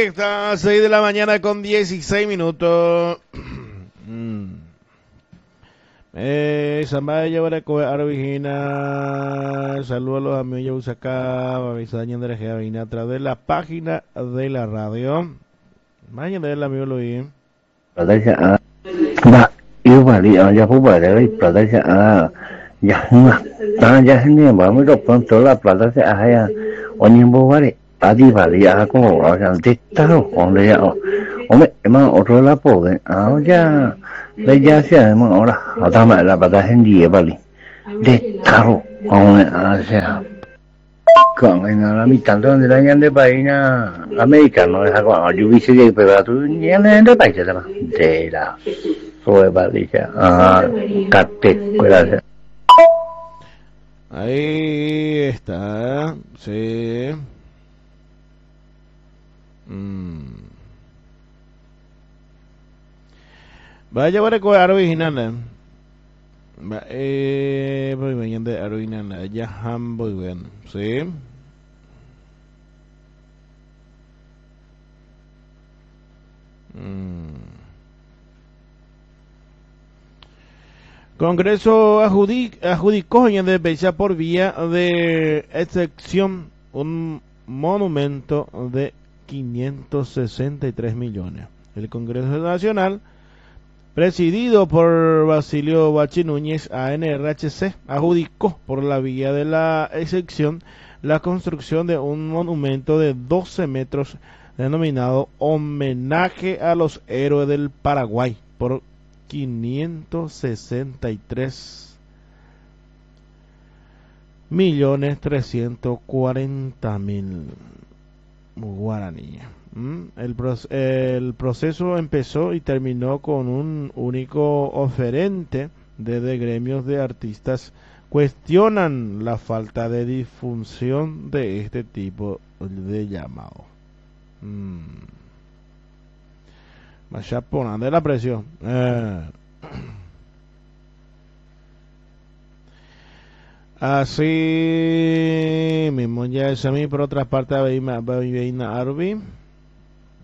Está a 6 de la mañana con 16 minutos. Samba llevaré coe Arvigina. Saludos a los amigos de Usacá, Babisaña de Regina, a través de la página de la radio. Mañana del amigo Luis. Yêu bà đi ở nhà phú bà đấy bà đấy sẽ dạ mà ta dạ hình mà mới đọc con số là bà đấy sẽ hay ông nhìn bố đấy ta đi bà đi có ở rằng tết tao còn đấy ông mẹ mà ở chỗ là bố đấy dạ lấy giá sẽ mà ở là ở ta mẹ là bà đấy hình gì bà đi tết tao ông mẹ sẽ còn anh là mi tanto de la ñande paina americano es algo yo vi sigue pero tú ñande de paisa de la soy balicha cate cuela. Ahí está, sí. Vaya a llevar a original. Voy mañana de original. Ya han voy bien, sí. Congreso adjudicó en defensa por vía de excepción un monumento de 563 millones. El Congreso Nacional, presidido por Basilio Bachi Núñez, ANRHC, adjudicó por la vía de la excepción la construcción de un monumento de 12 metros denominado Homenaje a los Héroes del Paraguay por 563.340.000 guaraníes. El proceso empezó y terminó con un único oferente desde gremios de artistas cuestionan la falta de difusión de este tipo de llamado. Vaya poniendo la presión. Así mismo ya es a mí por otra parte Baina Arby.